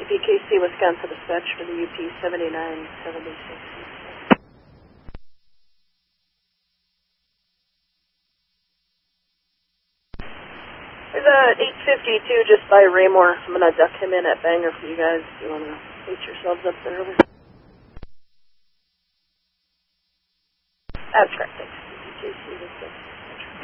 BKC, Wisconsin dispatch for the UP 7976. There's a 852 just by Raymore. I'm going to duck him in at Bangor for you guys. You want to place yourselves up there? Over.